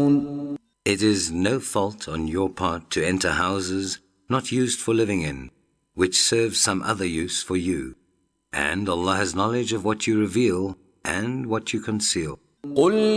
تدخرون. It is no fault on your part to enter houses not used for living in, which serve some other use for you. And Allah has knowledge of what you reveal and what you conceal. قل